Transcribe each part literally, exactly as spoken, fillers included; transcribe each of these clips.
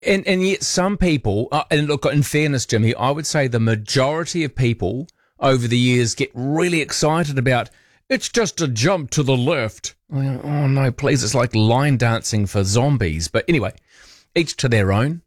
And and yet some people, uh, and look, in fairness, Jimmy, I would say the majority of people over the years get really excited about, it's just a jump to the left. Oh, no, please, it's like line dancing for zombies. But anyway, each to their own.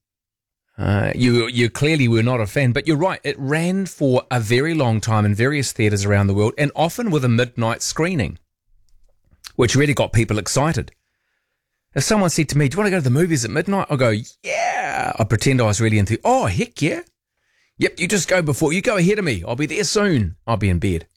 Uh, you you clearly were not a fan, but you're right. It ran for a very long time in various theatres around the world, and often with a midnight screening, which really got people excited. If someone said to me, do you want to go to the movies at midnight? I'll go, yeah. I pretend I was really into, oh, heck yeah. Yep, you just go before, you go ahead of me. I'll be there soon. I'll be in bed.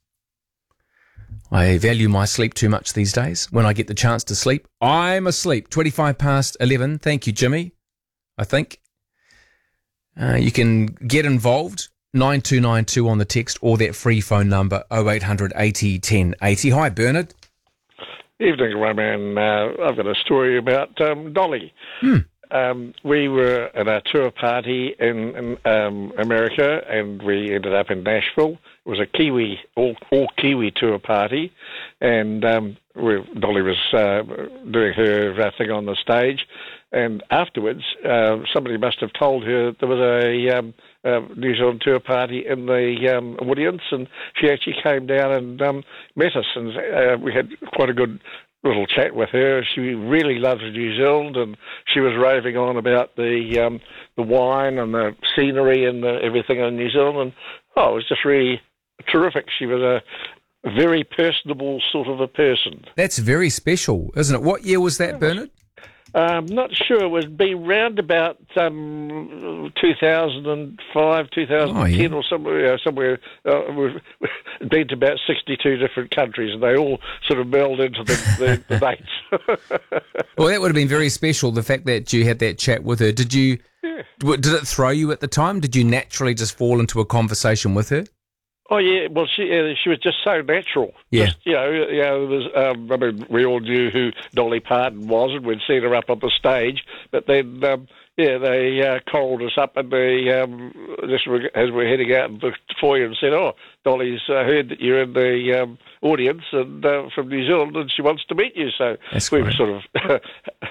I value my sleep too much these days. When I get the chance to sleep, I'm asleep. twenty-five past eleven. Thank you, Jimmy, I think. Uh, you can get involved, nine two nine two on the text or that free phone number, oh eight hundred eighty ten eighty. Hi, Bernard. Evening, Roman. Uh, I've got a story about um, Dolly. Hmm. Um, we were at a tour party in, in um, America, and we ended up in Nashville. It was a Kiwi, all, all Kiwi tour party, and um, we, Dolly was uh, doing her uh, thing on the stage. And afterwards, uh, somebody must have told her there was a um, uh, New Zealand tour party in the um, audience, and she actually came down and um, met us, and uh, we had quite a good little chat with her. She really loves New Zealand, and she was raving on about the um, the wine and the scenery and the, everything in New Zealand, and oh, it was just really terrific. She was a very personable sort of a person. That's very special, isn't it? What year was that, Yeah, Bernard? I'm not sure. It would be round about um, two thousand five, two thousand ten, oh, yeah. or somewhere. Uh, somewhere uh, we've been to about sixty-two different countries, and they all sort of meld into the, the, the dates. Well, that would have been very special, the fact that you had that chat with her. Did you? Yeah. Did it throw you at the time? Did you naturally just fall into a conversation with her? Oh yeah, well she uh, she was just so natural. Yeah, just, you know, you know, there was, um, I mean, we all knew who Dolly Parton was, and we'd seen her up on the stage. But then, um, yeah, they uh, called us up, and they um, just as we're heading out in the foyer, and said, "Oh, Dolly's uh, heard that you're in the um, audience and uh, from New Zealand, and she wants to meet you." So That's we great. were sort of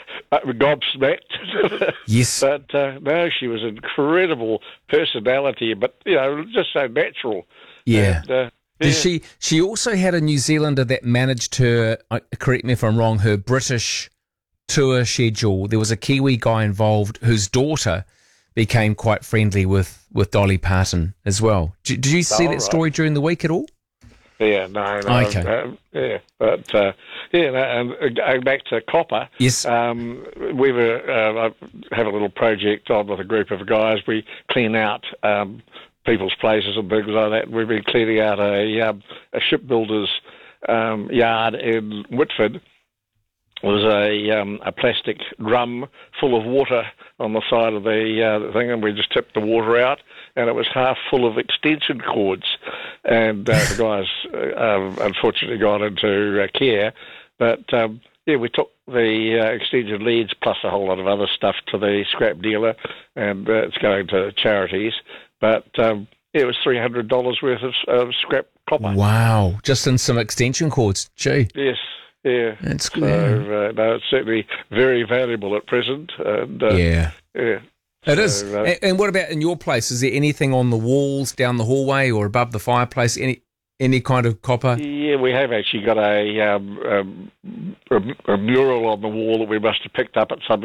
gobsmacked. Yes, but uh, no, she was an incredible personality, but you know, just so natural. Yeah. And, uh, Did yeah. she? She also had a New Zealander that managed her. Uh, correct me if I'm wrong. Her British tour schedule. There was a Kiwi guy involved whose daughter became quite friendly with, with Dolly Parton as well. Did, did you see oh, that right. story during the week at all? Yeah, no, no. Okay. Um, yeah, but uh, yeah, no, and going back to copper. Yes. Um, we were uh, I have a little project on with a group of guys. We clean out Um, people's places and things like that. We've been cleaning out a, um, a shipbuilder's um, yard in Whitford. There was a, um, a plastic drum full of water on the side of the, uh, the thing, and we just tipped the water out, and it was half full of extension cords. And uh, the guys uh, um, unfortunately got into uh, care, but um, yeah, we took the uh, extension leads plus a whole lot of other stuff to the scrap dealer, and uh, it's going to charities. But um, yeah, it was three hundred dollars worth of uh, scrap copper. Wow, just in some extension cords. Gee. Yes, yeah. That's good. So, uh, no, it's certainly very valuable at present. And, uh, yeah. Yeah. It so, is. Uh, and, and what about in your place? Is there anything on the walls, down the hallway, or above the fireplace? Any any kind of copper? Yeah, we have actually got a, um, um, a, a mural on the wall that we must have picked up at some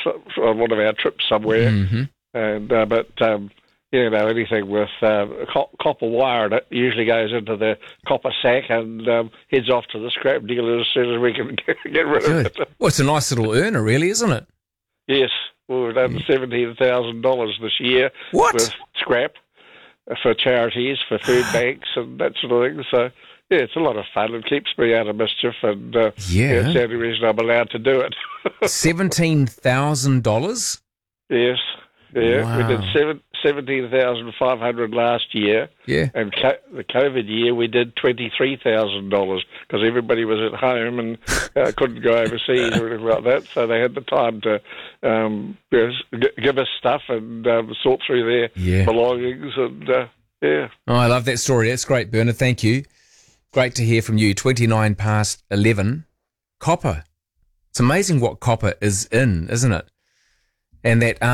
on one of our trips somewhere. Mm-hmm. And uh, but um, you know, anything with uh, co- copper wire in it usually goes into the copper sack and um, heads off to the scrap dealer as soon as we can get, get rid Good. of it. Well, it's a nice little earner, really, isn't it? Yes, well, we've done seventeen thousand dollars this year What? with scrap for charities, for food banks, and that sort of thing. So. Yeah, it's a lot of fun. It keeps me out of mischief, and uh, Yeah. yeah, it's the only reason I'm allowed to do it. Seventeen thousand dollars. Yes, yeah, Wow. we did seven, seventeen thousand five hundred last year, Yeah. and co- the COVID year we did twenty-three thousand dollars because everybody was at home and uh, couldn't go overseas or anything like that, so they had the time to um, you know, g- give us stuff and um, sort through their Yeah. belongings, and uh, yeah. Oh, I love that story. That's great, Bernard. Thank you. Great to hear from you. twenty-nine past eleven. Copper. It's amazing what copper is in, isn't it? and that